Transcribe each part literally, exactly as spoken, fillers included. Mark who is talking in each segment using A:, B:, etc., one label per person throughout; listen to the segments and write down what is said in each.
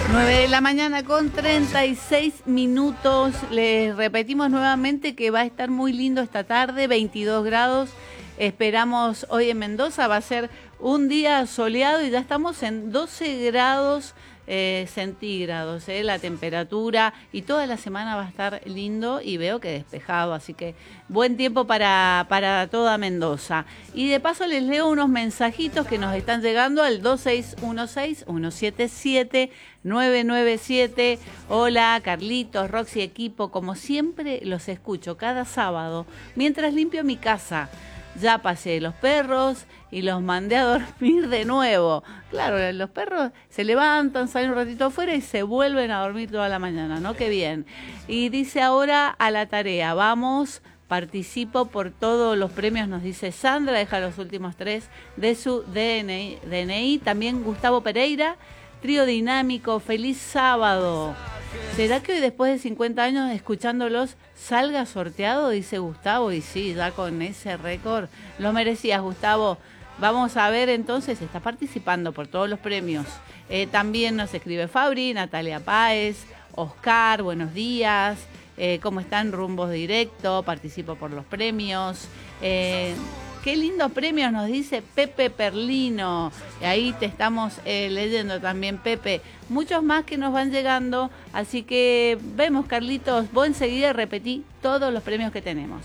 A: nueve de la mañana con treinta y seis minutos. Les repetimos nuevamente que va a estar muy lindo esta tarde, veintidós grados. Esperamos hoy en Mendoza, va a ser un día soleado y ya estamos en doce grados eh, centígrados, eh, la temperatura, y toda la semana va a estar lindo y veo que despejado, así que buen tiempo para, para toda Mendoza. Y de paso les leo unos mensajitos que nos están llegando al dos seis uno seis, uno siete siete, nueve nueve siete. Hola Carlitos, Roxy, equipo, como siempre los escucho cada sábado mientras limpio mi casa. Ya pasé los perros y los mandé a dormir de nuevo. Claro, los perros se levantan, salen un ratito afuera y se vuelven a dormir toda la mañana, ¿no? Qué bien. Y dice ahora a la tarea, vamos, participo por todos los premios, nos dice Sandra, deja los últimos tres de su D N I. D N I. También Gustavo Pereira, trío dinámico, feliz sábado. ¿Será que hoy después de cincuenta años escuchándolos salga sorteado? Dice Gustavo, y sí, ya con ese récord lo merecías, Gustavo. Vamos a ver entonces, está participando por todos los premios. Eh, también nos escribe Fabri, Natalia Páez, Oscar, buenos días. Eh, ¿Cómo están? Rumbos Directo, participo por los premios. Eh, Qué lindos premios nos dice Pepe Perlino. Y ahí te estamos eh, leyendo también, Pepe. Muchos más que nos van llegando. Así que vemos, Carlitos, vos enseguida repetí todos los premios que tenemos.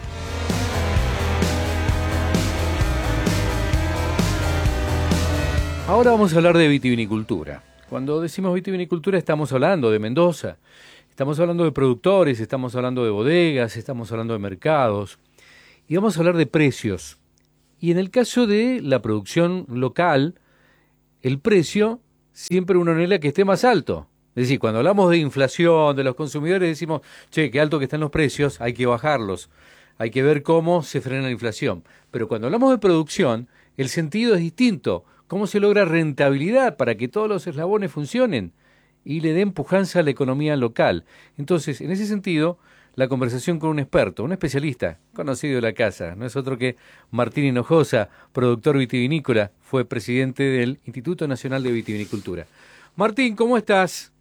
B: Ahora vamos a hablar de vitivinicultura. Cuando decimos vitivinicultura estamos hablando de Mendoza. Estamos hablando de productores, estamos hablando de bodegas, estamos hablando de mercados. Y vamos a hablar de precios. Y en el caso de la producción local, el precio siempre uno anhela que esté más alto. Es decir, cuando hablamos de inflación, de los consumidores, decimos, che, qué alto que están los precios, hay que bajarlos. Hay que ver cómo se frena la inflación. Pero cuando hablamos de producción, el sentido es distinto. ¿Cómo se logra rentabilidad para que todos los eslabones funcionen y le den pujanza a la economía local? Entonces, en ese sentido, la conversación con un experto, un especialista, conocido de la casa, no es otro que Martín Hinojosa, productor vitivinícola, fue presidente del Instituto Nacional de Vitivinicultura. Martín, ¿cómo estás?